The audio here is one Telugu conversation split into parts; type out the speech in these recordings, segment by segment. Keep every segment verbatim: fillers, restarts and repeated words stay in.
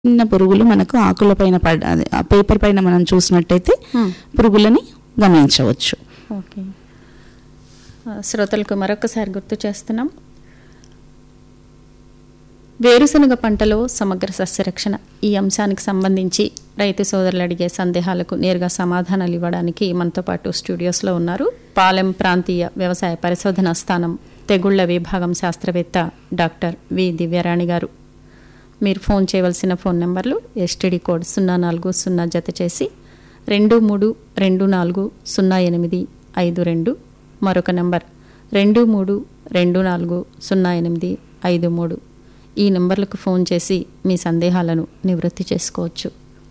చిన్న పురుగులు మనకు ఆకుల పైన పడ అదే ఆ పేపర్ పైన మనం చూసినట్టయితే పురుగులని గమనించవచ్చు. ఓకే, శ్రోతలకు మరొకసారి గుర్తు చేస్తున్నాం. వేరుశనగ పంటలో సమగ్ర సస్యరక్షణ ఈ అంశానికి సంబంధించి రైతు సోదరులు అడిగే సందేహాలకు నేరుగా సమాధానాలు ఇవ్వడానికి మనతో పాటు స్టూడియోస్లో ఉన్నారు పాలెం ప్రాంతీయ వ్యవసాయ పరిశోధనా స్థానం తెగుళ్ల విభాగం శాస్త్రవేత్త డాక్టర్ వి దివ్యారాణి గారు. మీరు ఫోన్ చేయవలసిన ఫోన్ నెంబర్లు ఎస్టీడీ కోడ్ సున్నా నాలుగు సున్నా జత చేసి రెండు మూడు రెండు నాలుగు సున్నా ఎనిమిది ఐదు రెండు, మరొక నెంబర్ రెండు మూడు రెండు నాలుగు సున్నా ఎనిమిది ఐదు మూడు. ఈ నెంబర్లకు ఫోన్ చేసి మీ సందేహాలను నివృత్తి చేసుకోవచ్చు.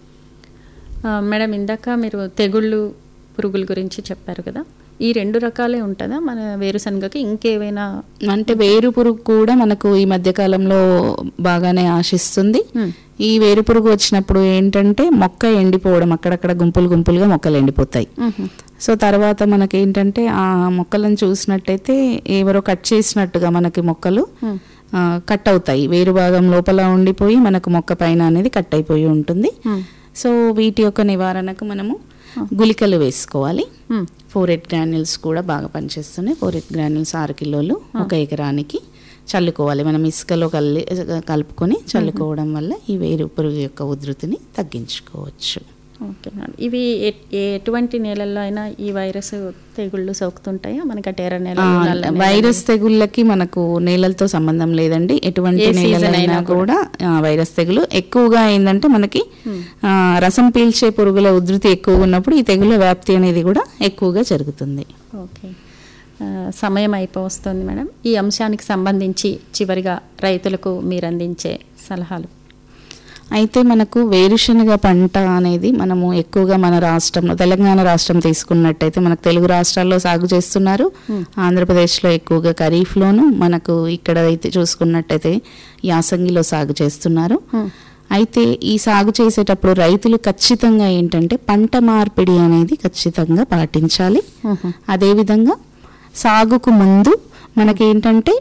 మేడం, ఇందాక మీరు తెగుళ్ళు పురుగుల గురించి చెప్పారు కదా, ఈ రెండు రకాలే ఉంటుందా మన వేరుశనగకి? ఇంకేమైనా అంటే వేరు పురుగు కూడా మనకు ఈ మధ్య కాలంలో బాగానే ఆశిస్తుంది. ఈ వేరు పురుగు వచ్చినప్పుడు ఏంటంటే మొక్క ఎండిపోవడం, అక్కడక్కడ గుంపులు గుంపులుగా మొక్కలు ఎండిపోతాయి. సో తర్వాత మనకి ఏంటంటే ఆ మొక్కలను చూసినట్టయితే ఎవరో కట్ చేసినట్టుగా మనకి మొక్కలు కట్ అవుతాయి. వేరు భాగం లోపల ఉండిపోయి మనకు మొక్క పైన అనేది కట్ అయిపోయి ఉంటుంది. సో వీటి యొక్క నివారణకు మనము గుళికలు వేసుకోవాలి. ఫోరెట్ గ్రాన్యూల్స్ కూడా బాగా పనిచేస్తున్నాయి. ఫోరెట్ గ్రాన్యూల్స్ ఆరు కిలోలు ఒక ఎకరానికి చల్లుకోవాలి. మనం ఇసుకలో కలి కలుపుకొని చల్లుకోవడం వల్ల ఈ వేరు పురుగు యొక్క ఉధృతిని తగ్గించుకోవచ్చు. ఓకే మేడం, ఇవి ఎటువంటి నేలల్లో అయినా ఈ వైరస్ తెగుళ్ళు సోకుతుంటాయా? మనకి టేర నేల వైరస్ తెగుళ్ళకి మనకు నేలలతో సంబంధం లేదండి. ఎటువంటి నేలైనా కూడా వైరస్ తెగులు ఎక్కువగా ఏంటంటే మనకి రసం పీల్చే పురుగుల ఉధృతి ఎక్కువగా ఉన్నప్పుడు ఈ తెగుళ్ళ వ్యాప్తి అనేది కూడా ఎక్కువగా జరుగుతుంది. ఓకే, సమయం అయిపోతుంది మేడం. ఈ అంశానికి సంబంధించి చివరిగా రైతులకు మీరు అందించే సలహాలు. అయితే మనకు వేరుశనగ పంట అనేది మనము ఎక్కువగా మన రాష్ట్రంలో తెలంగాణ రాష్ట్రం తీసుకున్నట్టయితే మనకు తెలుగు రాష్ట్రాల్లో సాగు చేస్తున్నారు. ఆంధ్రప్రదేశ్లో ఎక్కువగా ఖరీఫ్లోను, మనకు ఇక్కడ అయితే చూసుకున్నట్టయితే యాసంగిలో సాగు చేస్తున్నారు. అయితే ఈ సాగు చేసేటప్పుడు రైతులు ఖచ్చితంగా ఏంటంటే పంట మార్పిడి అనేది ఖచ్చితంగా పాటించాలి. అదేవిధంగా సాగుకు ముందు మనకేంటంటే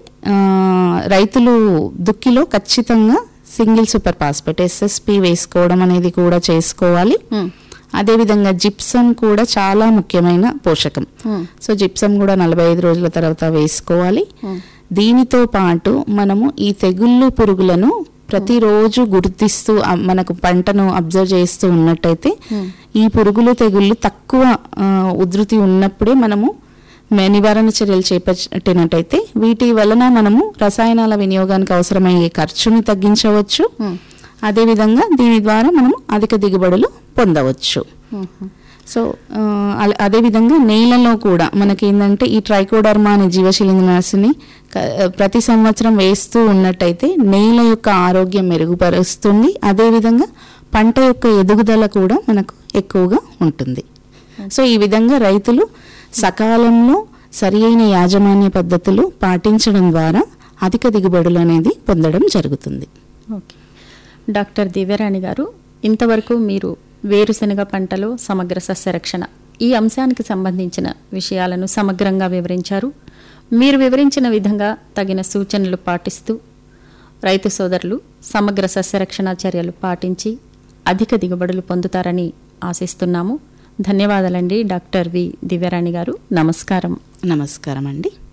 రైతులు దుక్కిలో ఖచ్చితంగా సింగిల్ సూపర్ ఫాస్ఫేట్ ఎస్ఎస్పి వేసుకోవడం అనేది కూడా చేసుకోవాలి. అదేవిధంగా జిప్సం కూడా చాలా ముఖ్యమైన పోషకం. సో జిప్సం కూడా నలభై ఐదు రోజుల తర్వాత వేసుకోవాలి. దీనితో పాటు మనము ఈ తెగుళ్ళు పురుగులను ప్రతిరోజు గుర్తిస్తూ మనకు పంటను అబ్జర్వ్ చేస్తూ ఉన్నట్టయితే ఈ పురుగులు తెగుళ్ళు తక్కువ ఉధృతి ఉన్నప్పుడే మనము నివారణ చర్యలు చేపట్టినట్టయితే వీటి వలన మనము రసాయనాల వినియోగానికి అవసరమయ్యే ఖర్చుని తగ్గించవచ్చు. అదేవిధంగా దీని ద్వారా మనము అధిక దిగుబడులు పొందవచ్చు. సో అదేవిధంగా నేలలో కూడా మనకి ఏంటంటే ఈ ట్రైకోడర్మా అనే జీవశిలీంద్రనాశిని ప్రతి సంవత్సరం వేస్తూ ఉన్నట్టయితే నేల యొక్క ఆరోగ్యం మెరుగుపరుస్తుంది. అదేవిధంగా పంట యొక్క ఎదుగుదల కూడా మనకు ఎక్కువగా ఉంటుంది. సో ఈ విధంగా రైతులు సకాలంలో సరి అయిన యాజమాన్య పద్ధతులు పాటించడం ద్వారా అధిక దిగుబడులు అనేది పొందడం జరుగుతుంది. ఓకే, డాక్టర్ దివ్యారాణి గారు, ఇంతవరకు మీరు వేరుశనగ పంటలో సమగ్ర సస్యరక్షణ ఈ అంశానికి సంబంధించిన విషయాలను సమగ్రంగా వివరించారు. మీరు వివరించిన విధంగా తగిన సూచనలు పాటిస్తూ రైతు సోదరులు సమగ్ర సస్యరక్షణ చర్యలు పాటించి అధిక దిగుబడులు పొందుతారని ఆశిస్తున్నాము. ధన్యవాదాలండి డాక్టర్ వి దివ్యారాణి గారు. నమస్కారం. నమస్కారం అండి.